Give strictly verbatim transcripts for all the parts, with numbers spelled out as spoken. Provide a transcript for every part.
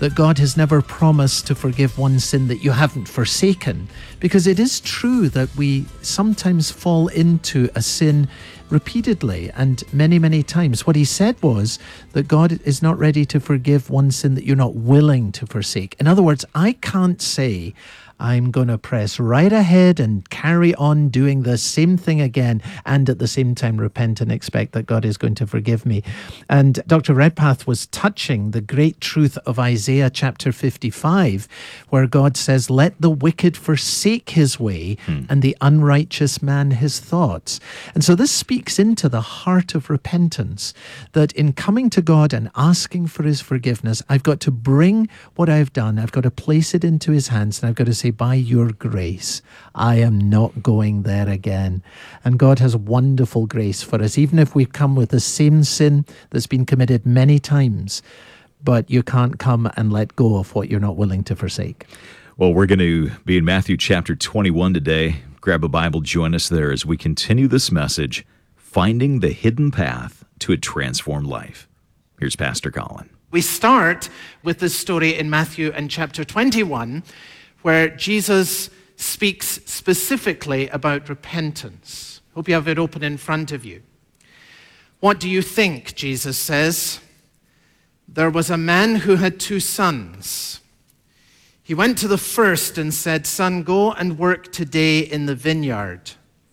that God has never promised to forgive one sin that you haven't forsaken, because it is true that we sometimes fall into a sin repeatedly and many, many times. What he said was that God is not ready to forgive one sin that you're not willing to forsake. In other words, I can't say, I'm going to press right ahead and carry on doing the same thing again and at the same time repent and expect that God is going to forgive me. And Doctor Redpath was touching the great truth of Isaiah chapter fifty-five, where God says, let the wicked forsake his way hmm. and the unrighteous man his thoughts. And so this speaks into the heart of repentance, that in coming to God and asking for his forgiveness, I've got to bring what I've done, I've got to place it into his hands, and I've got to say, by your grace, I am not going there again. And God has wonderful grace for us, even if we've come with the same sin that's been committed many times. But you can't come and let go of what you're not willing to forsake. Well, we're going to be in Matthew chapter twenty-one today. Grab a Bible, join us there as we continue this message, Finding the Hidden Path to a Transformed Life. Here's Pastor Colin. We start with this story in Matthew and chapter twenty-one, where Jesus speaks specifically about repentance. Hope you have it open in front of you. What do you think? Jesus says. There was a man who had two sons. He went to the first and said, son, go and work today in the vineyard.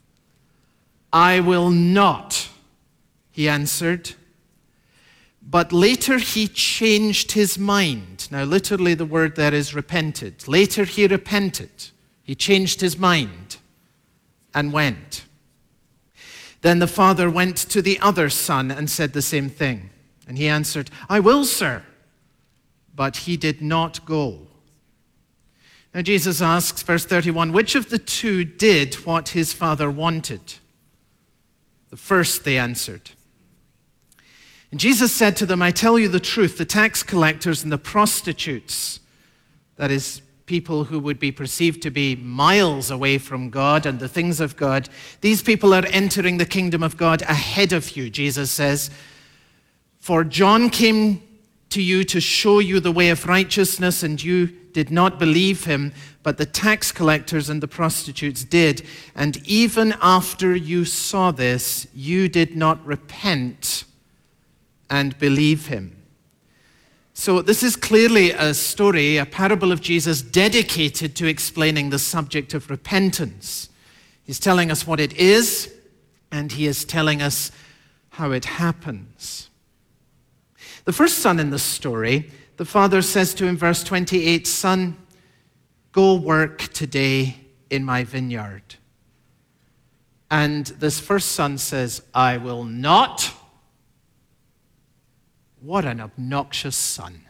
I will not, he answered. But later he changed his mind. Now, literally the word there is repented. Later he repented. He changed his mind and went. Then the father went to the other son and said the same thing. And he answered, I will, sir. But he did not go. Now Jesus asks, verse thirty-one, which of the two did what his father wanted? The first, they answered. And Jesus said to them, I tell you the truth, the tax collectors and the prostitutes, that is, people who would be perceived to be miles away from God and the things of God, these people are entering the kingdom of God ahead of you, Jesus says. For John came to you to show you the way of righteousness, and you did not believe him, but the tax collectors and the prostitutes did. And even after you saw this, you did not repent and believe him. So this is clearly a story, a parable of Jesus dedicated to explaining the subject of repentance. He's telling us what it is, and he is telling us how it happens. The first son in the story, the father says to him, verse twenty-eight, son, go work today in my vineyard. And this first son says, I will not. What an obnoxious son.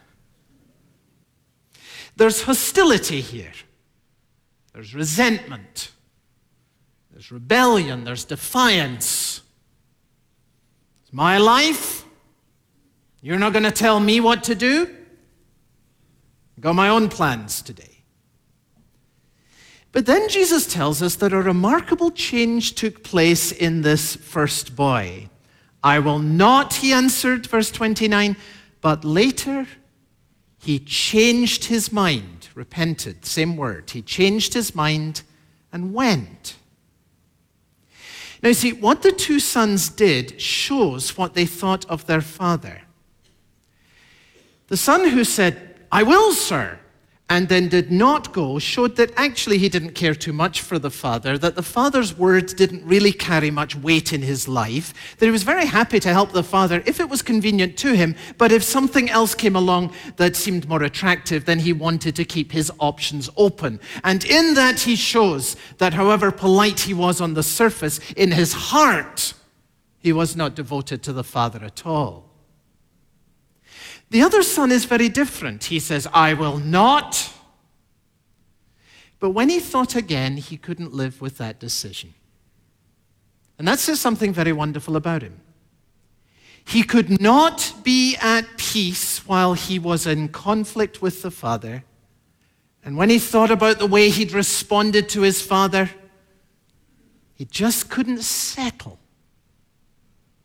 There's hostility here. There's resentment. There's rebellion. There's defiance. It's my life. You're not going to tell me what to do? I've got my own plans today. But then Jesus tells us that a remarkable change took place in this first boy. I will not, he answered, verse twenty-nine, but later he changed his mind, repented, same word. He changed his mind and went. Now, you see, what the two sons did shows what they thought of their father. The son who said, I will, sir, and then did not go, showed that actually he didn't care too much for the father, that the father's words didn't really carry much weight in his life, that he was very happy to help the father if it was convenient to him, but if something else came along that seemed more attractive, then he wanted to keep his options open. And in that he shows that however polite he was on the surface, in his heart, he was not devoted to the father at all. The other son is very different. He says, I will not. But when he thought again, he couldn't live with that decision. And that says something very wonderful about him. He could not be at peace while he was in conflict with the father. And when he thought about the way he'd responded to his father, he just couldn't settle.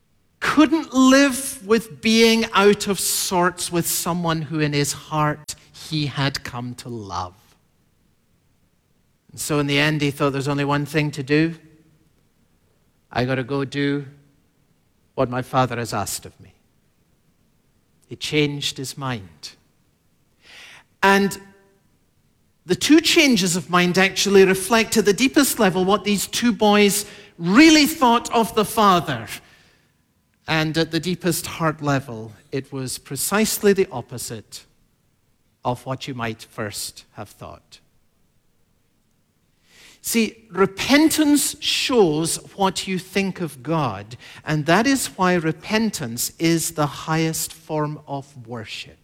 Couldn't live with being out of sorts with someone who in his heart he had come to love. And so in the end, he thought there's only one thing to do. I got to go do what my Father has asked of me. He changed his mind. And the two changes of mind actually reflect at the deepest level what these two boys really thought of the Father. And at the deepest heart level, it was precisely the opposite of what you might first have thought. See, repentance shows what you think of God, and that is why repentance is the highest form of worship.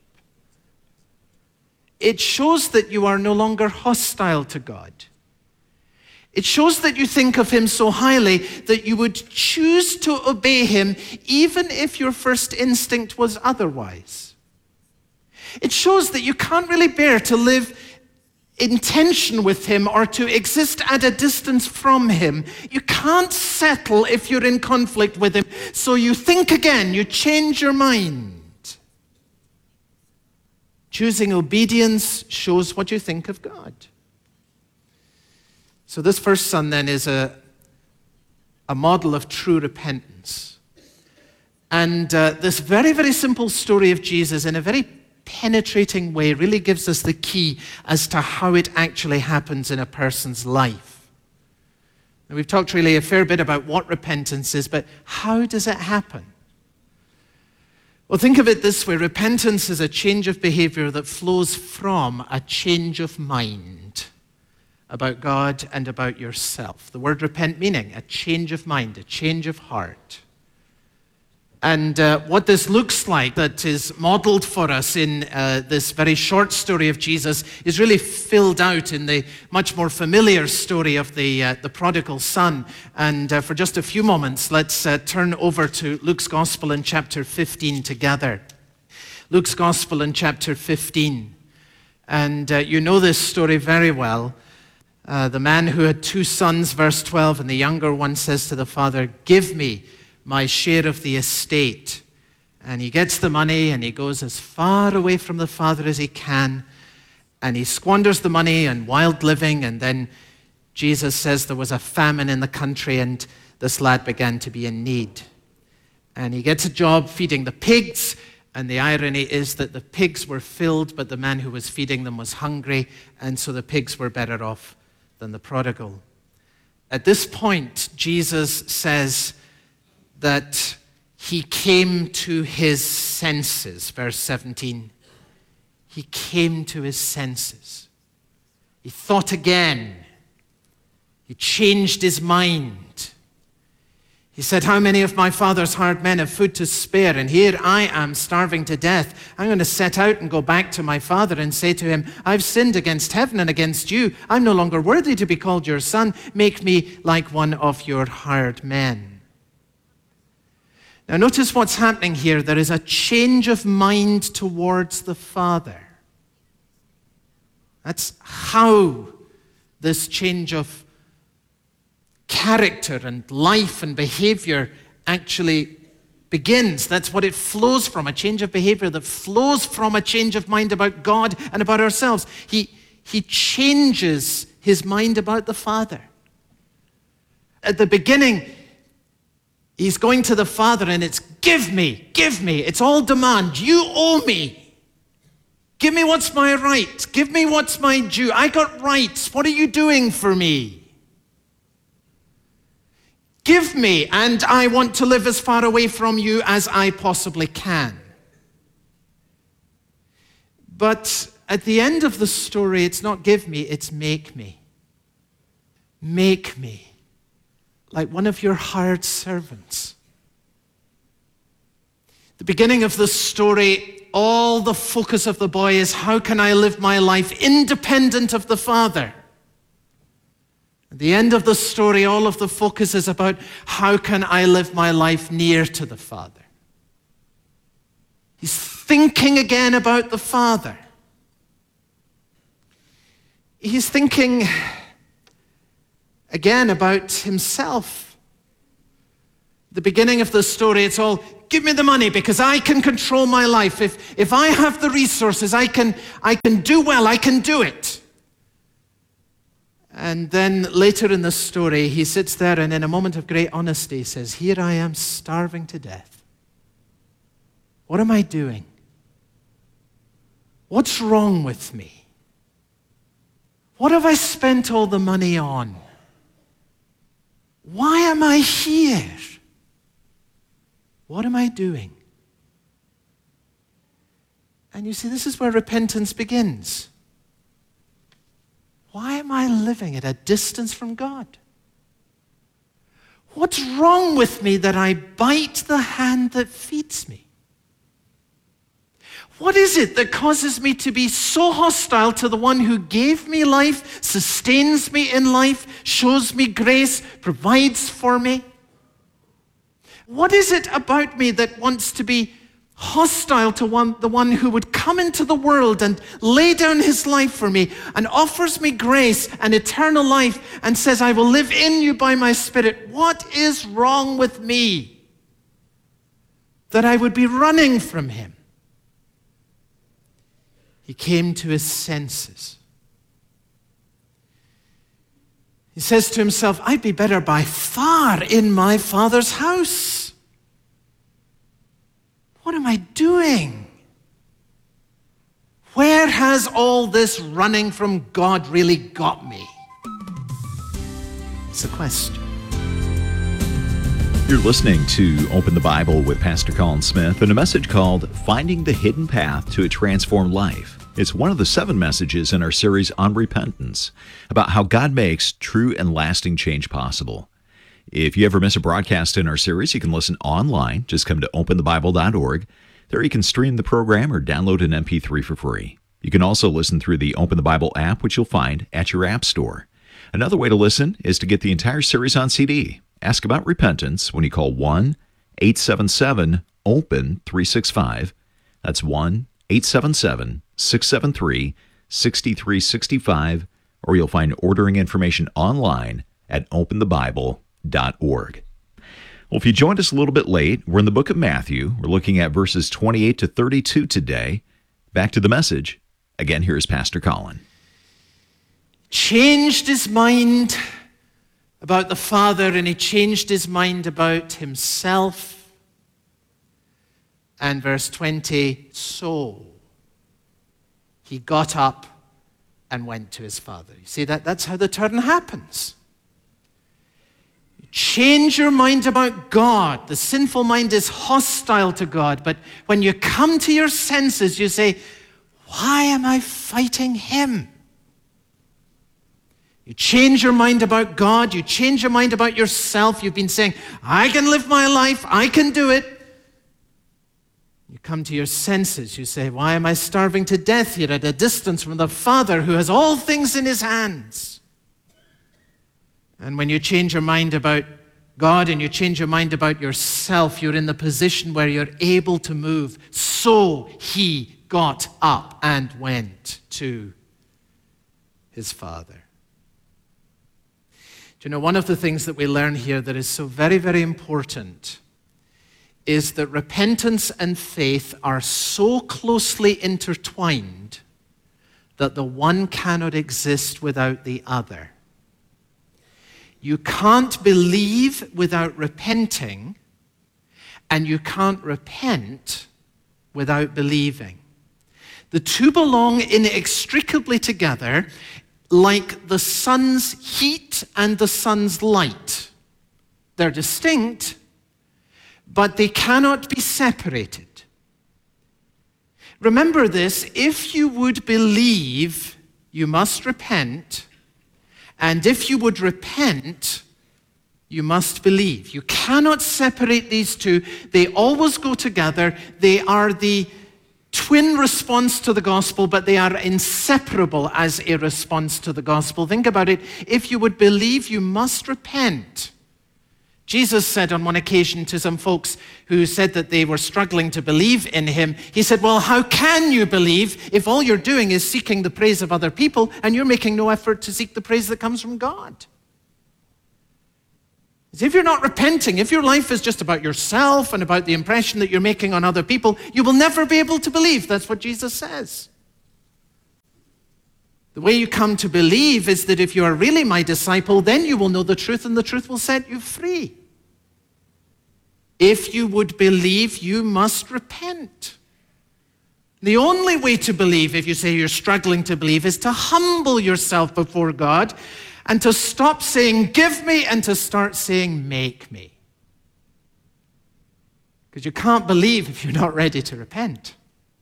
It shows that you are no longer hostile to God. It shows that you think of him so highly that you would choose to obey him even if your first instinct was otherwise. It shows that you can't really bear to live in tension with him or to exist at a distance from him. You can't settle if you're in conflict with him. So you think again, you change your mind. Choosing obedience shows what you think of God. So this first son then is a, a model of true repentance. And uh, this very, very simple story of Jesus in a very penetrating way really gives us the key as to how it actually happens in a person's life. And we've talked really a fair bit about what repentance is, but how does it happen? Well, think of it this way. Repentance is a change of behavior that flows from a change of mind about God and about yourself. The word repent meaning a change of mind, a change of heart. And uh, what this looks like that is modeled for us in uh, this very short story of Jesus is really filled out in the much more familiar story of the, uh, the prodigal son. And uh, for just a few moments, let's uh, turn over to Luke's Gospel in chapter fifteen together. Luke's Gospel in chapter fifteen. And uh, you know this story very well. Uh, the man who had two sons, verse twelve, and the younger one says to the father, "Give me my share of the estate." And he gets the money and he goes as far away from the father as he can, and he squanders the money on wild living. And then Jesus says there was a famine in the country and this lad began to be in need. And he gets a job feeding the pigs, and the irony is that the pigs were filled, but the man who was feeding them was hungry, and so the pigs were better off than the prodigal. At this point, Jesus says that he came to his senses. Verse seventeen. He came to his senses. He thought again. He changed his mind. He said, "How many of my father's hired men have food to spare? And here I am starving to death. I'm going to set out and go back to my father and say to him, I've sinned against heaven and against you. I'm no longer worthy to be called your son. Make me like one of your hired men." Now notice what's happening here. There is a change of mind towards the Father. That's how this change of character and life and behavior actually begins. That's what it flows from, a change of behavior that flows from a change of mind about God and about ourselves. He, he changes his mind about the Father. At the beginning, he's going to the Father and it's, give me, give me. It's all demand. You owe me. Give me what's my right. Give me what's my due. I got rights. What are you doing for me? Give me, and I want to live as far away from you as I possibly can. But at the end of the story, it's not give me, it's make me. Make me like one of your hired servants. The beginning of the story, all the focus of the boy is, how can I live my life independent of the Father? At the end of the story, all of the focus is about, how can I live my life near to the Father? He's thinking again about the Father. He's thinking again about himself. The beginning of the story, it's all, give me the money because I can control my life. If, if I have the resources, I can, I can do well, I can do it. And then later in the story, he sits there and in a moment of great honesty says, here I am starving to death. What am I doing? What's wrong with me? What have I spent all the money on? Why am I here? What am I doing? And you see, this is where repentance begins. Why am I living at a distance from God? What's wrong with me that I bite the hand that feeds me? What is it that causes me to be so hostile to the one who gave me life, sustains me in life, shows me grace, provides for me? What is it about me that wants to be hostile to one, the one who would come into the world and lay down his life for me and offers me grace and eternal life and says, I will live in you by my Spirit? What is wrong with me that I would be running from him? He came to his senses. He says to himself, I'd be better by far in my Father's house. What am I doing? Where has all this running from God really got me? It's the question. You're listening to Open the Bible with Pastor Colin Smith and a message called Finding the Hidden Path to a Transformed Life. It's one of the seven messages in our series on repentance, about how God makes true and lasting change possible. If you ever miss a broadcast in our series, you can listen online. Just come to open the bible dot org. There you can stream the program or download an M P three for free. You can also listen through the Open the Bible app, which you'll find at your app store. Another way to listen is to get the entire series on C D. Ask about repentance when you call one eight seven seven open three six five. That's one eight seven seven six seven three six three six five, or you'll find ordering information online at open the bible dot org. Well, if you joined us a little bit late, we're in the book of Matthew. We're looking at verses twenty-eight to thirty-two today. Back to the message. Again, here's Pastor Colin. Changed his mind about the Father, and he changed his mind about himself. And verse twenty, so he got up and went to his Father. You see, that, that's how the turn happens. You change your mind about God. The sinful mind is hostile to God. But when you come to your senses, you say, why am I fighting him? You change your mind about God. You change your mind about yourself. You've been saying, I can live my life. I can do it. You come to your senses. You say, why am I starving to death here at a distance from the Father who has all things in his hands? And when you change your mind about God and you change your mind about yourself, you're in the position where you're able to move. So he got up and went to his Father. Do you know, one of the things that we learn here that is so very, very important is that repentance and faith are so closely intertwined that the one cannot exist without the other. You can't believe without repenting, and you can't repent without believing. The two belong inextricably together, like the sun's heat and the sun's light. They're distinct, but they cannot be separated. Remember this, if you would believe, you must repent, and if you would repent, you must believe. You cannot separate these two. They always go together. They are the twin response to the gospel, but they are inseparable as a response to the gospel. Think about it. If you would believe, you must repent. Jesus said on one occasion to some folks who said that they were struggling to believe in him, he said, well, how can you believe if all you're doing is seeking the praise of other people and you're making no effort to seek the praise that comes from God? If you're not repenting, if your life is just about yourself and about the impression that you're making on other people, you will never be able to believe. That's what Jesus says. The way you come to believe is that if you are really my disciple, then you will know the truth, and the truth will set you free. If you would believe, you must repent. The only way to believe, if you say you're struggling to believe, is to humble yourself before God and to stop saying, give me, and to start saying, make me. Because you can't believe if you're not ready to repent.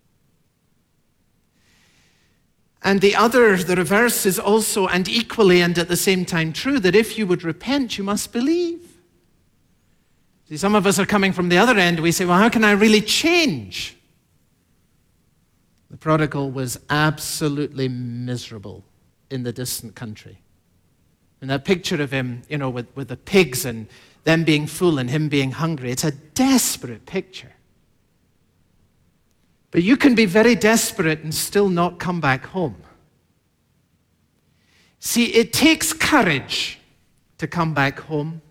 And the other, the reverse, is also and equally and at the same time true, that if you would repent, you must believe. See, some of us are coming from the other end. We say, well, how can I really change? The prodigal was absolutely miserable in the distant country. And that picture of him, you know, with, with the pigs and them being full and him being hungry, it's a desperate picture. But you can be very desperate and still not come back home. See, it takes courage to come back home.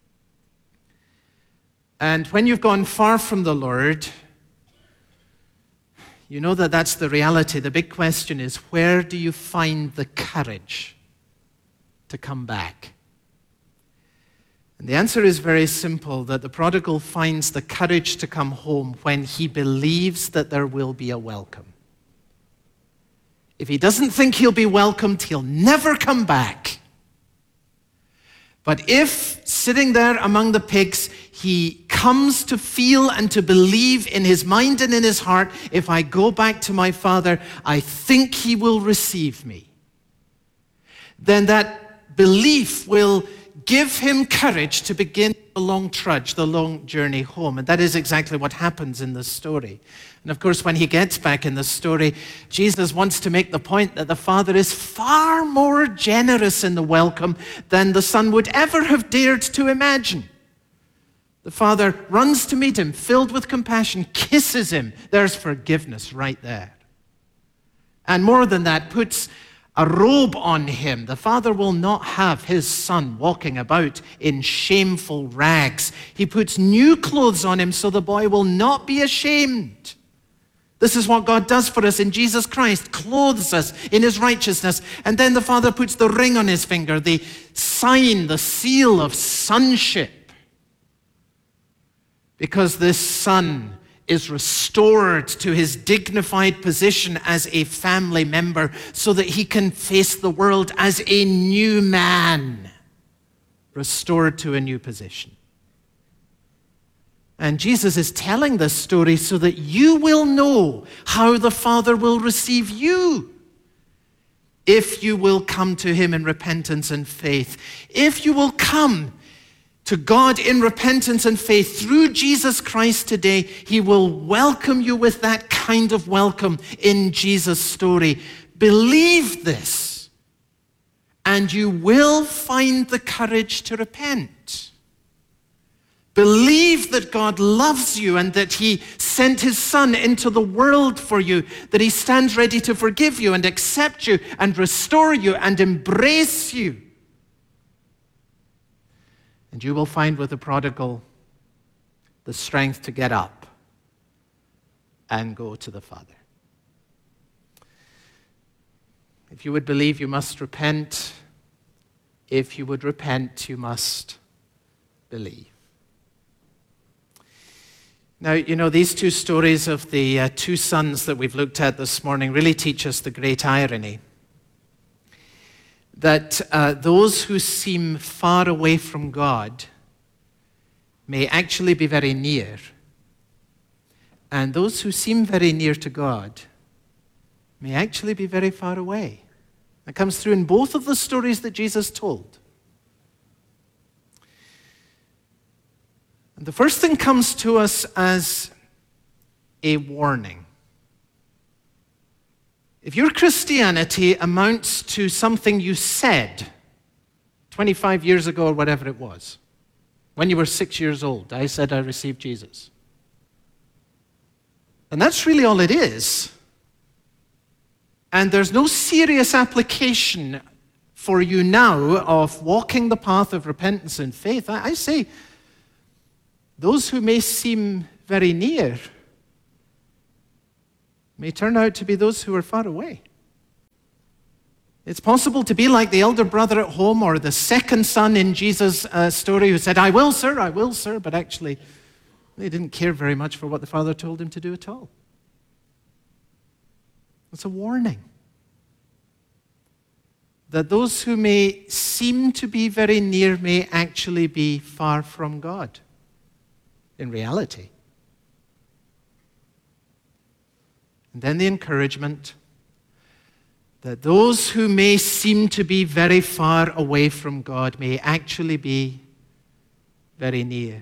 And when you've gone far from the Lord, you know that that's the reality. The big question is, where do you find the courage to come back? And the answer is very simple, that the prodigal finds the courage to come home when he believes that there will be a welcome. If he doesn't think he'll be welcomed, he'll never come back. But if, sitting there among the pigs, he comes to feel and to believe in his mind and in his heart, if I go back to my father, I think he will receive me, then that belief will give him courage to begin the long trudge, the long journey home. And that is exactly what happens in this story. And of course, when he gets back in the story, Jesus wants to make the point that the Father is far more generous in the welcome than the Son would ever have dared to imagine. The Father runs to meet him, filled with compassion, kisses him. There's forgiveness right there. And more than that, puts a robe on him. The Father will not have his Son walking about in shameful rags. He puts new clothes on him so the boy will not be ashamed. This is what God does for us in Jesus Christ, clothes us in his righteousness. And then the Father puts the ring on his finger, the sign, the seal of sonship. Because this son is restored to his dignified position as a family member so that he can face the world as a new man, restored to a new position. And Jesus is telling this story so that you will know how the Father will receive you if you will come to him in repentance and faith. If you will come to God in repentance and faith through Jesus Christ today, he will welcome you with that kind of welcome in Jesus' story. Believe this, and you will find the courage to repent. Believe that God loves you and that he sent his Son into the world for you, that he stands ready to forgive you and accept you and restore you and embrace you. And you will find with the prodigal the strength to get up and go to the Father. If you would believe, you must repent. If you would repent, you must believe. Now, you know, these two stories of the uh, two sons that we've looked at this morning really teach us the great irony that uh, those who seem far away from God may actually be very near, and those who seem very near to God may actually be very far away. That comes through in both of the stories that Jesus told. And the first thing comes to us as a warning. If your Christianity amounts to something you said twenty-five years ago or whatever it was, when you were six years old, I said I received Jesus. And that's really all it is. And there's no serious application for you now of walking the path of repentance and faith, I, I say, those who may seem very near may turn out to be those who are far away. It's possible to be like the elder brother at home or the second son in Jesus' uh, story who said, I will, sir, I will, sir, but actually they didn't care very much for what the father told him to do at all. It's a warning that those who may seem to be very near may actually be far from God in reality. And then the encouragement that those who may seem to be very far away from God may actually be very near.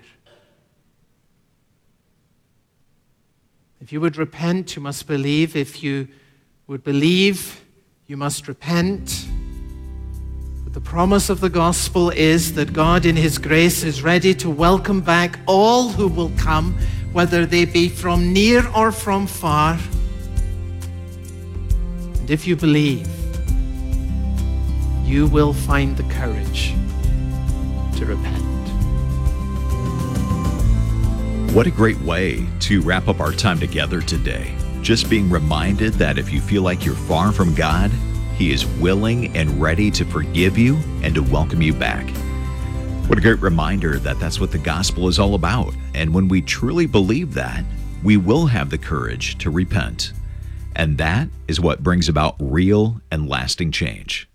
If you would repent, you must believe. If you would believe, you must repent. But the promise of the gospel is that God in His grace is ready to welcome back all who will come, whether they be from near or from far. And if you believe, you will find the courage to repent. What a great way to wrap up our time together today. Just being reminded that if you feel like you're far from God, He is willing and ready to forgive you and to welcome you back. What a great reminder that that's what the gospel is all about. And when we truly believe that, we will have the courage to repent. And that is what brings about real and lasting change.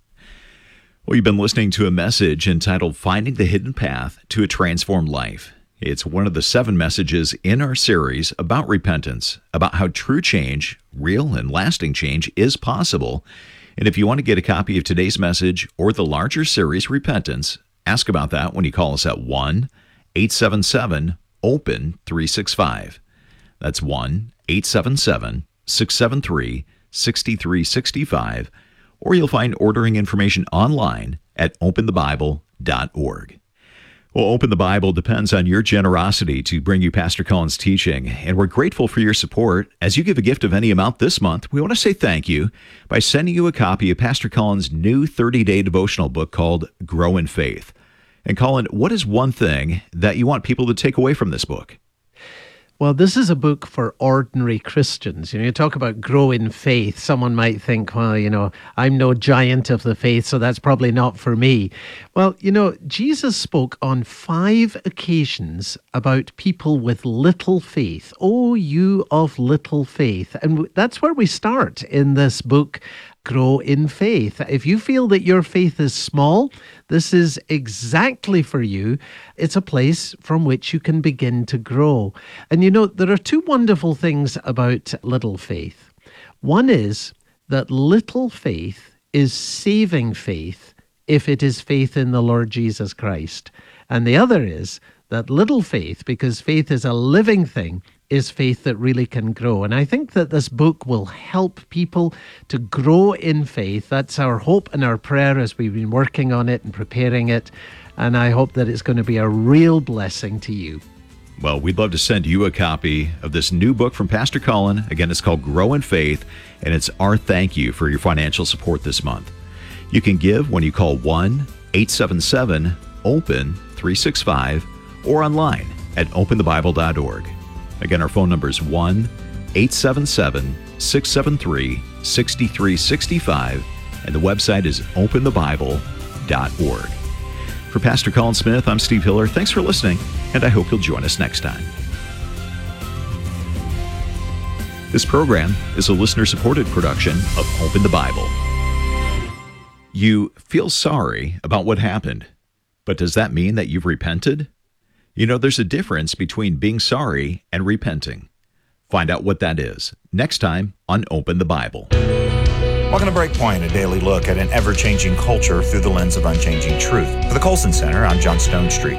Well, you've been listening to a message entitled Finding the Hidden Path to a Transformed Life. It's one of the seven messages in our series about repentance, about how true change, real and lasting change, is possible. And if you want to get a copy of today's message or the larger series, Repentance, ask about that when you call us at one eight seven seven open three six five. That's one eight seven seven six seven three six three six five, or you'll find ordering information online at open the bible dot org. Well, Open the Bible depends on your generosity to bring you Pastor Colin's teaching, and we're grateful for your support. As you give a gift of any amount this month, we want to say thank you by sending you a copy of Pastor Colin's new thirty-day devotional book called Grow in Faith. And Colin, what is one thing that you want people to take away from this book? Well, this is a book for ordinary Christians. You know, you talk about grow in faith. Someone might think, well, you know, I'm no giant of the faith, so that's probably not for me. Well, you know, Jesus spoke on five occasions about people with little faith. Oh, you of little faith. And that's where we start in this book, Grow in Faith. If you feel that your faith is small, this is exactly for you. It's a place from which you can begin to grow. And you know, there are two wonderful things about little faith. One is that little faith is saving faith if it is faith in the Lord Jesus Christ. And the other is that little faith, because faith is a living thing, is faith that really can grow. And I think that this book will help people to grow in faith. That's our hope and our prayer as we've been working on it and preparing it. And I hope that it's going to be a real blessing to you. Well, we'd love to send you a copy of this new book from Pastor Colin. Again, it's called Grow in Faith, and it's our thank you for your financial support this month. You can give when you call one eight seven seven open three six five or online at open the bible dot org. Again, our phone number is one eight seven seven six seven three six three six five, and the website is open the bible dot org. For Pastor Colin Smith, I'm Steve Hiller. Thanks for listening, and I hope you'll join us next time. This program is a listener-supported production of Open the Bible. You feel sorry about what happened, but does that mean that you've repented? You know, there's a difference between being sorry and repenting. Find out what that is next time on Open the Bible. Welcome to Breakpoint, a daily look at an ever-changing culture through the lens of unchanging truth. For the Colson Center on Johnstone Street.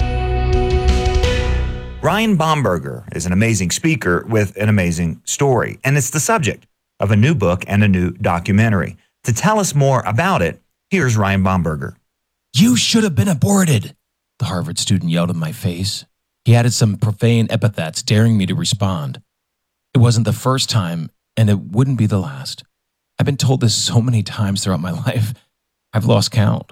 Ryan Bomberger is an amazing speaker with an amazing story, and it's the subject of a new book and a new documentary. To tell us more about it, here's Ryan Bomberger. "You should have been aborted," the Harvard student yelled in my face. He added some profane epithets, daring me to respond. It wasn't the first time, and it wouldn't be the last. I've been told this so many times throughout my life, I've lost count.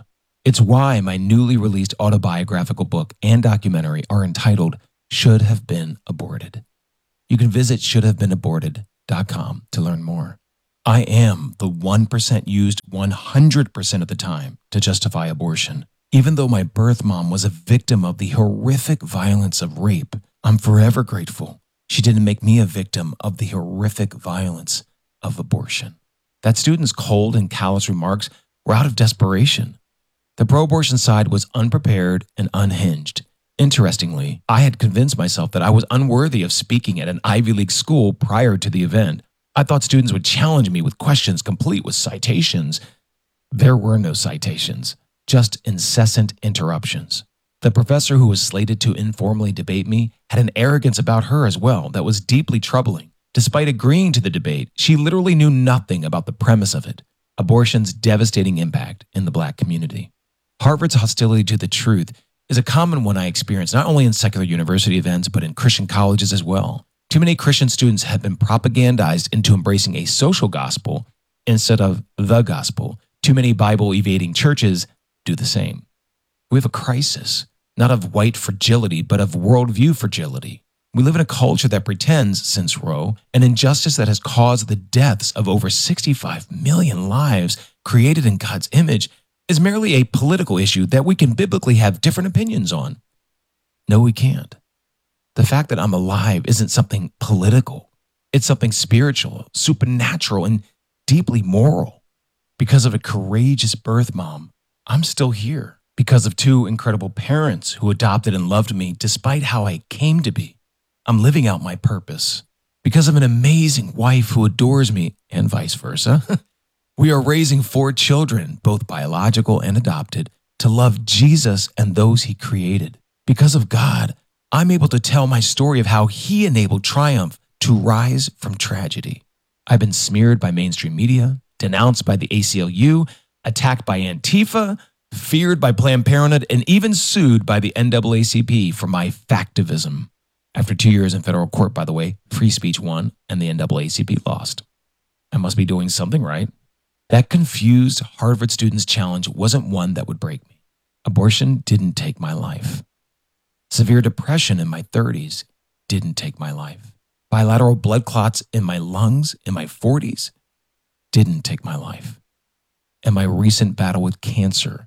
It's why my newly released autobiographical book and documentary are entitled Should Have Been Aborted. You can visit should have been aborted dot com to learn more. I am the one percent used one hundred percent of the time to justify abortion. Even though my birth mom was a victim of the horrific violence of rape, I'm forever grateful she didn't make me a victim of the horrific violence of abortion. That student's cold and callous remarks were out of desperation. The pro-abortion side was unprepared and unhinged. Interestingly, I had convinced myself that I was unworthy of speaking at an Ivy League school prior to the event. I thought students would challenge me with questions complete with citations. There were no citations, just incessant interruptions. The professor who was slated to informally debate me had an arrogance about her as well that was deeply troubling. Despite agreeing to the debate, she literally knew nothing about the premise of it, abortion's devastating impact in the Black community. Harvard's hostility to the truth is a common one I experience not only in secular university events, but in Christian colleges as well. Too many Christian students have been propagandized into embracing a social gospel instead of the gospel. Too many Bible-evading churches do the same. We have a crisis, not of white fragility, but of worldview fragility. We live in a culture that pretends, since Roe, an injustice that has caused the deaths of over sixty-five million lives created in God's image is merely a political issue that we can biblically have different opinions on. No, we can't. The fact that I'm alive isn't something political. It's something spiritual, supernatural, and deeply moral. Because of a courageous birth mom, I'm still here. Because of two incredible parents who adopted and loved me despite how I came to be, I'm living out my purpose. Because of an amazing wife who adores me, and vice versa, we are raising four children, both biological and adopted, to love Jesus and those he created. Because of God, I'm able to tell my story of how he enabled triumph to rise from tragedy. I've been smeared by mainstream media, denounced by the A C L U, attacked by Antifa, feared by Planned Parenthood, and even sued by the N double A C P for my factivism. After two years in federal court, by the way, free speech won and the N double A C P lost. I must be doing something right. That confused Harvard students' challenge wasn't one that would break me. Abortion didn't take my life. Severe depression in my thirties didn't take my life. Bilateral blood clots in my lungs in my forties didn't take my life. And my recent battle with cancer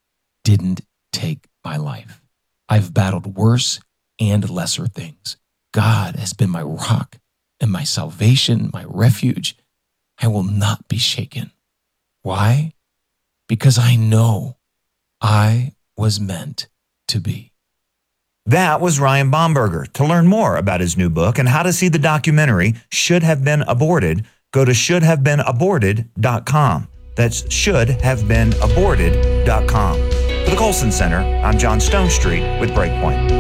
didn't take my life. I've battled worse and lesser things. God has been my rock and my salvation, my refuge. I will not be shaken. Why? Because I know I was meant to be. That was Ryan Bomberger. To learn more about his new book and how to see the documentary Should Have Been Aborted, go to should have been aborted dot com. That's should have been aborted dot com. For the Colson Center, I'm John Stonestreet with Breakpoint.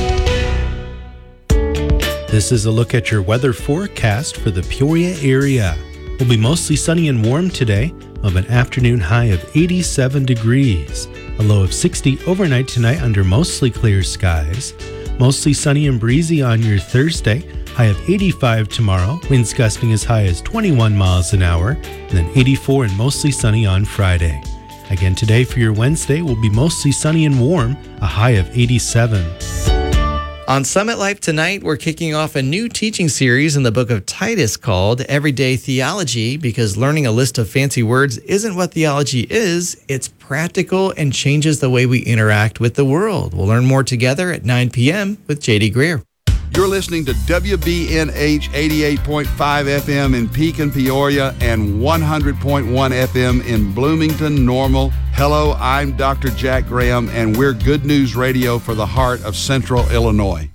This is a look at your weather forecast for the Peoria area. Will be mostly sunny and warm today, of an afternoon high of eighty-seven degrees. A low of sixty overnight tonight under mostly clear skies. Mostly sunny and breezy on your Thursday, high of eighty-five tomorrow. Winds gusting as high as twenty-one miles an hour, and then eighty-four and mostly sunny on Friday. Again today for your Wednesday will be mostly sunny and warm, a high of eighty-seven. On Summit Life tonight, we're kicking off a new teaching series in the book of Titus called Everyday Theology, because learning a list of fancy words isn't what theology is. It's practical and changes the way we interact with the world. We'll learn more together at nine p.m. with J D Greer. You're listening to W B N H eighty-eight point five F M in Pekin, Peoria, and one hundred point one F M in Bloomington, Normal. Hello, I'm Doctor Jack Graham, and we're Good News Radio for the heart of Central Illinois.